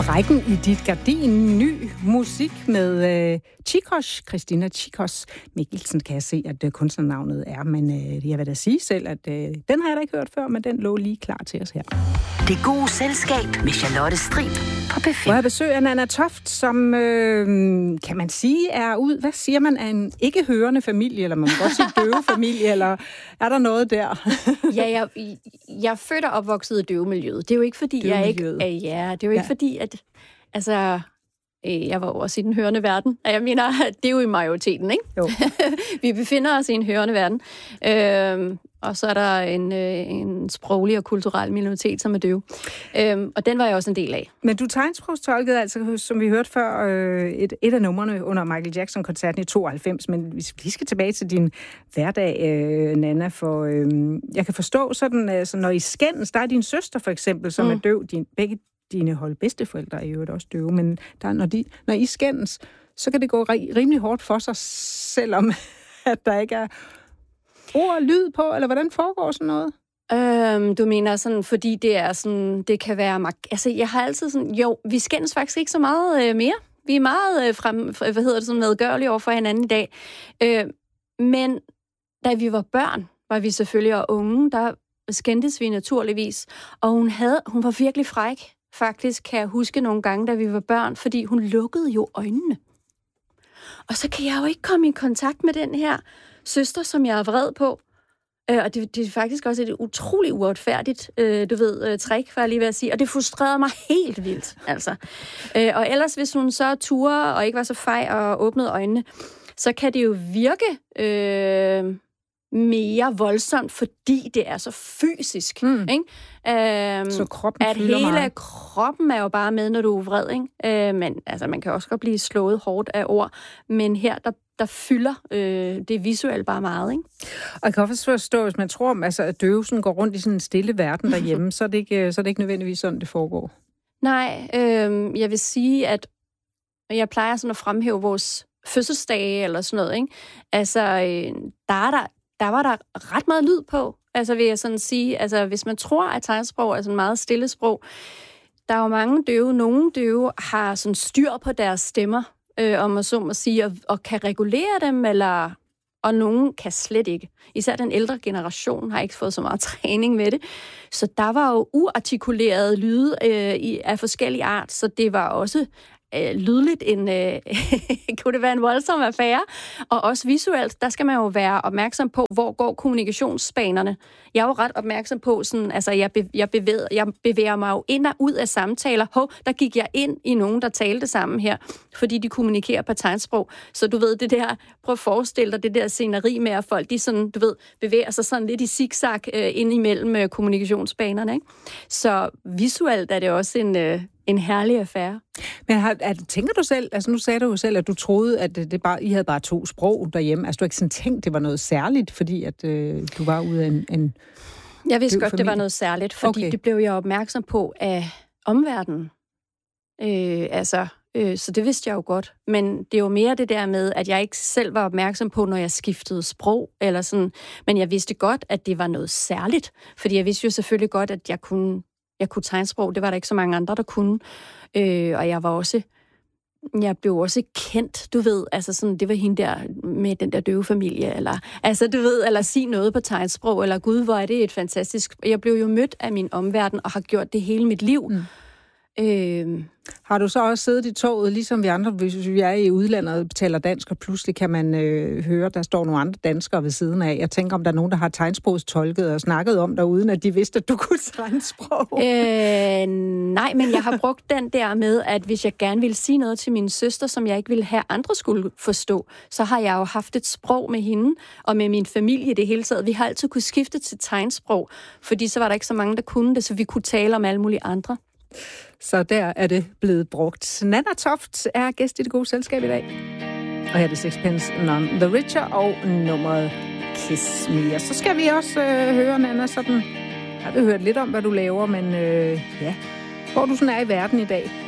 Brækken i dit gardin, ny musik med Chicos, Christina Chicos Mikkelsen, kan jeg se, at kunstnernavnet er, men jeg vil da sige selv, at den har jeg da ikke hørt før, men den lå lige klar til os her. Det gode selskab med Charlotte Strib på P5. Hvor jeg besøger Nanna Toft, som kan man sige er ud, hvad siger man, af en ikke-hørende familie, eller man kan godt sige døve familie, eller er der noget der? Ja, jeg er født og opvokset i døvemiljøet. Det er jo ikke fordi, jeg ikke det er jo ikke fordi, at altså, jeg var også i den hørende verden. Jeg mener, det er jo i majoriteten, ikke? Jo. Vi befinder os i en hørende verden. Og så er der en sproglig og kulturel minoritet, som er døve. Og den var jeg også en del af. Men du tegnsprogstolkede altså, som vi hørte før, et af numrene under Michael Jackson-koncerten i 92. Men hvis vi lige skal tilbage til din hverdag, Nanna, for jeg kan forstå sådan, altså, når I skændes, der er din søster for eksempel, som er døv, begge dine bedsteforældre er jo også døve, men der, når I skændes, så kan det gå rimelig hårdt for sig, selvom at der ikke er ord og lyd på, eller hvordan foregår sådan noget? Du mener sådan, fordi det er sådan, det kan være, altså jeg har altid sådan, jo, vi skændes faktisk ikke så meget mere. Vi er meget medgørlige over for hinanden i dag. Men da vi var børn, var vi selvfølgelig og unge, der skændtes vi naturligvis, og hun var virkelig fræk. Faktisk kan jeg huske nogle gange, da vi var børn, fordi hun lukkede jo øjnene. Og så kan jeg jo ikke komme i kontakt med den her søster, som jeg er vred på. Og det er faktisk også et utroligt uretfærdigt, trick, for jeg lige ved at sige. Og det frustrerede mig helt vildt, altså. Og ellers, hvis hun så turde og ikke var så fej og åbnede øjnene, så kan det jo virke mere voldsomt, fordi det er så fysisk. Ikke? Så kroppen at hele meget. Kroppen er jo bare med, når du er vred. Ikke? Men altså, man kan også godt blive slået hårdt af ord. Men her, der fylder det visuelt bare meget. Ikke? Og jeg kan også forstå, hvis man tror, altså, at døvelsen går rundt i sådan en stille verden derhjemme, så er det ikke nødvendigvis sådan, det foregår. Nej, jeg vil sige, at jeg plejer sådan at fremhæve vores fødselsdage eller sådan noget. Ikke? Altså, der var der ret meget lyd på. Altså vil jeg sådan sige, altså hvis man tror, at tegnsprog er sådan meget stille sprog, der er jo mange døve. Nogle døve har sådan styr på deres stemmer, om man så må sige, og kan regulere dem, og nogen kan slet ikke. Især den ældre generation har ikke fået så meget træning med det. Så der var jo uartikulerede lyde af forskellige art, så det var også lydligt kunne det være en voldsom affære, og også visuelt, der skal man jo være opmærksom på, hvor går kommunikationsbanerne. Jeg er jo ret opmærksom på, sådan, altså jeg bevæger mig jo ind og ud af samtaler. Der gik jeg ind i nogen, der talte sammen her, fordi de kommunikerer på tegnsprog. Så du ved, det der, prøv at forestille dig det der sceneri med, at folk de sådan, du ved, bevæger sig sådan lidt i zigzag ind imellem kommunikationsbanerne. Ikke? Så visuelt er det også en herlig affære. Men tænker du selv, altså nu sagde du jo selv, at du troede, at I havde bare 2 sprog derhjemme. Altså du ikke sådan tænkt, det var noget særligt, fordi at du var ude af en jeg vidste godt, det var noget særligt, fordi det blev jeg opmærksom på af omverdenen. Så det vidste jeg jo godt. Men det er jo mere det der med, at jeg ikke selv var opmærksom på, når jeg skiftede sprog, eller sådan. Men jeg vidste godt, at det var noget særligt, fordi jeg vidste jo selvfølgelig godt, at jeg kunne tegnsprog. Det var der ikke så mange andre, der kunne. Og jeg blev også kendt, du ved, altså sådan, det var hende der med den der døve familie, eller sige noget på tegnsprog, eller gud, hvor er det et fantastisk. Jeg blev jo mødt af min omverden, og har gjort det hele mit liv. Har du så også siddet i toget, ligesom vi andre, hvis vi er i udlandet og betaler dansk, og pludselig kan man høre, der står nogle andre danskere ved siden af. Jeg tænker, om der er nogen, der har tegnsprogstolket og snakket om dig, uden at de vidste, at du kunne tegnsprog. Nej, men jeg har brugt den der med, at hvis jeg gerne ville sige noget til min søster, som jeg ikke ville have andre skulle forstå, så har jeg jo haft et sprog med hende, og med min familie i det hele taget. Vi har altid kunne skifte til tegnsprog, fordi så var der ikke så mange, der kunne det, så vi kunne tale om alle mulige andre. Så der er det blevet brugt. Nanna Toft er gæst i Det Gode Selskab i dag. Og her er det Sixpence None the Richer og nummeret Kiss Me. Og så skal vi også høre, Nanna, sådan... Jeg har hørt lidt om, hvad du laver, men hvor du sådan er i verden i dag.